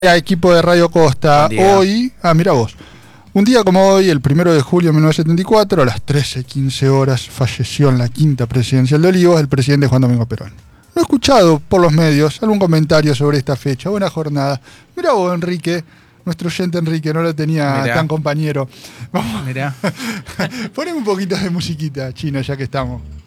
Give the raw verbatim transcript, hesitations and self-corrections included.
Equipo de Radio Costa, hoy, ah, mira vos, un día como hoy, el primero de julio de mil novecientos setenta y cuatro, a las trece quince horas, falleció en la quinta presidencial de Olivos el presidente Juan Domingo Perón. No he escuchado por los medios algún comentario sobre esta fecha. Buena jornada. Mira vos, Enrique, nuestro oyente Enrique, no lo tenía Mirá. tan compañero. Vamos. Mirá. Poneme un poquito de musiquita, Chino, ya que estamos.